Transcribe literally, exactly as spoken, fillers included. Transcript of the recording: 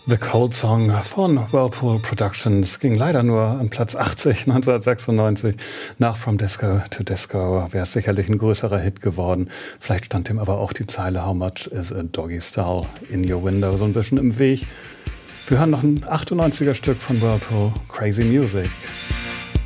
The Cold Song von Whirlpool Productions ging leider nur an Platz achtzig neunzehnhundertsechsundneunzig. Nach From Disco to Disco wäre es sicherlich ein größerer Hit geworden. Vielleicht stand dem aber auch die Zeile How much is a doggy style in your window so ein bisschen im Weg. Wir hören noch ein achtundneunziger Stück von Whirlpool, Crazy Music.